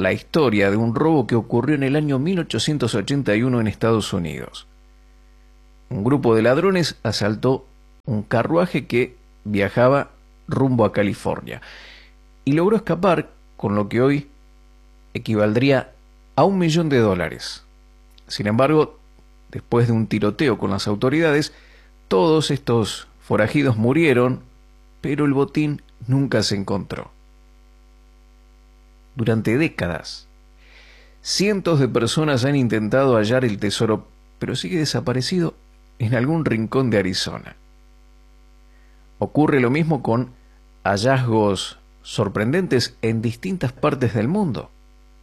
la historia de un robo que ocurrió en el año 1881 en Estados Unidos. Un grupo de ladrones asaltó un carruaje que viajaba rumbo a California y logró escapar con lo que hoy equivaldría a $1.000.000. Sin embargo, después de un tiroteo con las autoridades, todos estos forajidos murieron, pero el botín nunca se encontró. Durante décadas, cientos de personas han intentado hallar el tesoro, pero sigue desaparecido en algún rincón de Arizona. Ocurre lo mismo con hallazgos sorprendentes en distintas partes del mundo.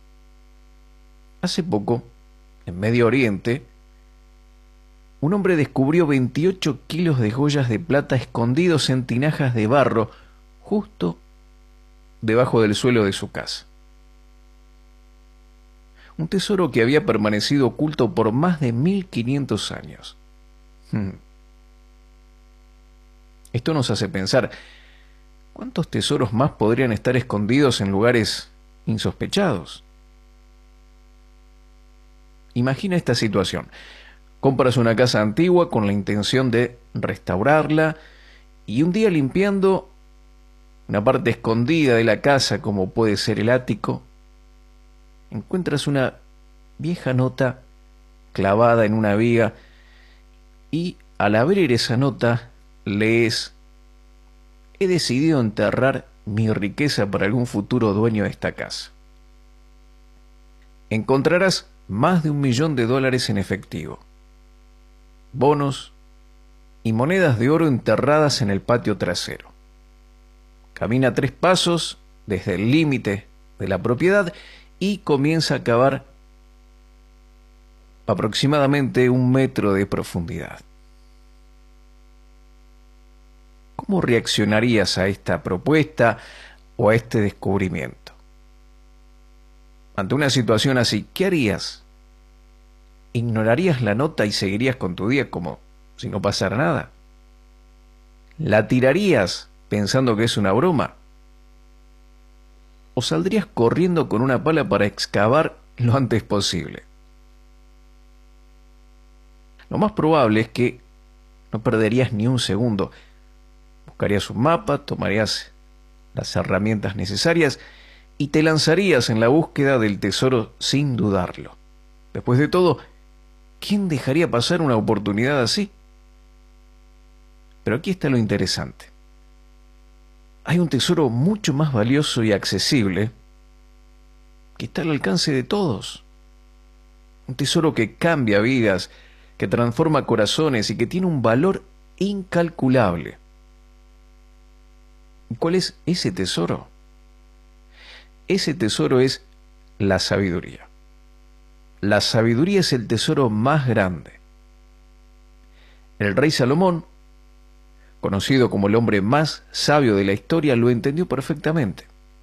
Hace poco, en Medio Oriente, un hombre descubrió 28 kilos de joyas de plata escondidos en tinajas de barro justo debajo del suelo de su casa. Un tesoro que había permanecido oculto por más de 1500 años. Esto nos hace pensar, ¿cuántos tesoros más podrían estar escondidos en lugares insospechados? Imagina esta situación. Compras una casa antigua con la intención de restaurarla y un día limpiando una parte escondida de la casa, como puede ser el ático, encuentras una vieja nota clavada en una viga y al abrir esa nota lees: he decidido enterrar mi riqueza para algún futuro dueño de esta casa. Encontrarás más de $1.000.000 en efectivo, bonos y monedas de oro enterradas en el patio trasero. Camina 3 pasos desde el límite de la propiedad y comienza a cavar aproximadamente 1 metro de profundidad. ¿Cómo reaccionarías a esta propuesta o a este descubrimiento? Ante una situación así, ¿qué harías? ¿Ignorarías la nota y seguirías con tu día como si no pasara nada? ¿La tirarías pensando que es una broma? ¿O saldrías corriendo con una pala para excavar lo antes posible? Lo más probable es que no perderías ni un segundo. Buscarías un mapa, tomarías las herramientas necesarias y te lanzarías en la búsqueda del tesoro sin dudarlo. Después de todo, ¿quién dejaría pasar una oportunidad así? Pero aquí está lo interesante. Hay un tesoro mucho más valioso y accesible que está al alcance de todos. Un tesoro que cambia vidas, que transforma corazones y que tiene un valor incalculable. ¿Y cuál es ese tesoro? Ese tesoro es la sabiduría. La sabiduría es el tesoro más grande. El rey Salomón, conocido como el hombre más sabio de la historia, lo entendió perfectamente.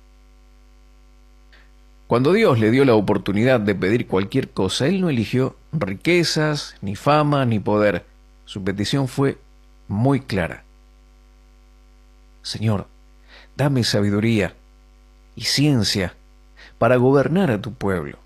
Cuando Dios le dio la oportunidad de pedir cualquier cosa, él no eligió riquezas, ni fama, ni poder. Su petición fue muy clara. Señor, dame sabiduría y ciencia para gobernar a tu pueblo.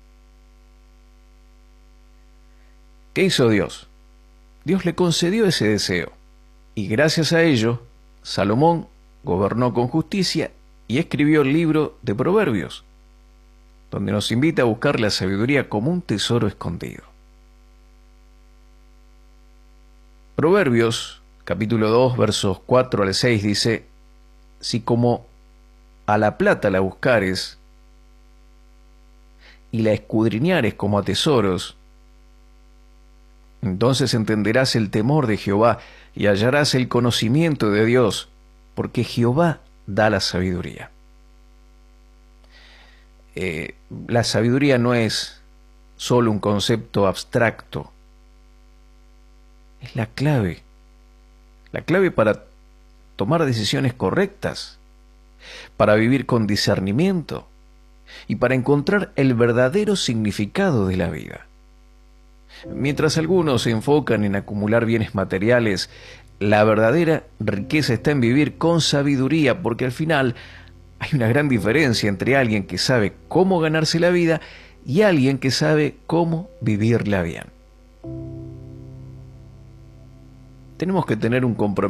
¿Qué hizo Dios? Dios le concedió ese deseo, y gracias a ello, Salomón gobernó con justicia y escribió el libro de Proverbios, donde nos invita a buscar la sabiduría como un tesoro escondido. Proverbios, capítulo 2, versos 4 al 6 dice: si como a la plata la buscares y la escudriñares como a tesoros, entonces entenderás el temor de Jehová y hallarás el conocimiento de Dios, porque Jehová da la sabiduría. La sabiduría no es solo un concepto abstracto, es la clave para tomar decisiones correctas, para vivir con discernimiento y para encontrar el verdadero significado de la vida. Mientras algunos se enfocan en acumular bienes materiales, la verdadera riqueza está en vivir con sabiduría, porque al final Hay una gran diferencia entre alguien que sabe cómo ganarse la vida y alguien que sabe cómo vivirla bien. Tenemos que tener un compromiso